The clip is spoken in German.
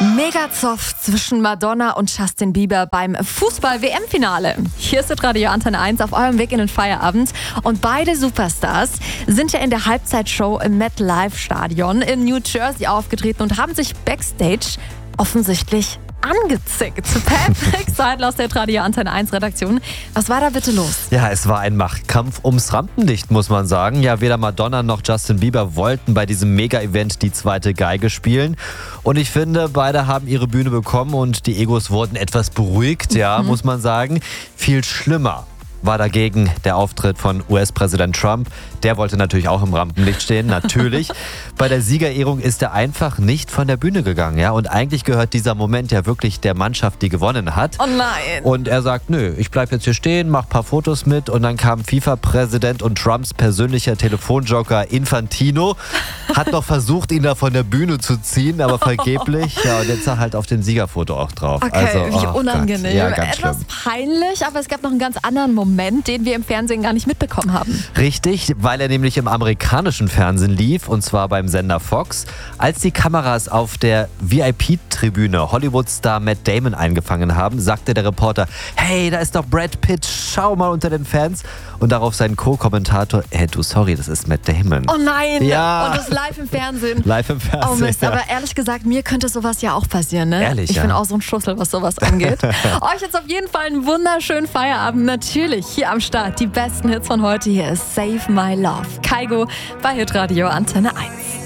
Mega-Zoff zwischen Madonna und Justin Bieber beim Fußball-WM-Finale. Hier ist das Radio Antenne 1 auf eurem Weg in den Feierabend. Und beide Superstars sind ja in der Halbzeitshow im MetLife-Stadion in New Jersey aufgetreten und haben sich backstage offensichtlich angezickt. Patrick Seidel aus der Radio Antenne 1 Redaktion. Was war da bitte los? Ja, es war ein Machtkampf ums Rampenlicht, muss man sagen. Ja, weder Madonna noch Justin Bieber wollten bei diesem Mega-Event die zweite Geige spielen. Und ich finde, beide haben ihre Bühne bekommen und die Egos wurden etwas beruhigt, muss man sagen. Viel schlimmer war dagegen der Auftritt von US-Präsident Trump. Der wollte natürlich auch im Rampenlicht stehen, natürlich. Bei der Siegerehrung ist er einfach nicht von der Bühne gegangen. Ja? Und eigentlich gehört dieser Moment ja wirklich der Mannschaft, die gewonnen hat. Oh nein! Und er sagt, nö, ich bleib jetzt hier stehen, mach ein paar Fotos mit. Und dann kam FIFA-Präsident und Trumps persönlicher Telefonjoker Infantino. Hat noch versucht, ihn da von der Bühne zu ziehen, aber vergeblich. Ja, und jetzt ist er halt auf dem Siegerfoto auch drauf. Okay, also, wie unangenehm. Gott. Ja, ganz etwas schlimm. peinlich, aber es gab noch einen ganz anderen Moment, den wir im Fernsehen gar nicht mitbekommen haben. Richtig, weil er nämlich im amerikanischen Fernsehen lief, und zwar beim Sender Fox. Als die Kameras auf der VIP-Tribüne Hollywood-Star Matt Damon eingefangen haben, sagte der Reporter, hey, da ist doch Brad Pitt, schau mal unter den Fans. Und darauf sein Co-Kommentator, hey, du, sorry, das ist Matt Damon. Oh nein! Ja. Und das live im Fernsehen. Live im Fernsehen. Oh Mist, ja. aber ehrlich gesagt, mir könnte sowas ja auch passieren, ne? Ehrlich, ich ja. bin auch so ein Schussel, was sowas angeht. Euch jetzt auf jeden Fall einen wunderschönen Feierabend. Natürlich hier am Start. Die besten Hits von heute. Hier ist Save My Love. Kaigo bei Hitradio Antenne 1.